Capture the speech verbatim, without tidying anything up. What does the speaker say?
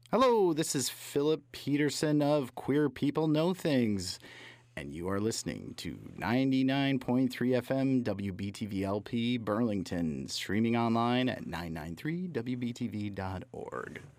Hello, this is Philip Peterson of Queer People Know Things, and you are listening to ninety-nine point three F M W B T V L P Burlington, streaming online at nine ninety-three W B T V dot org.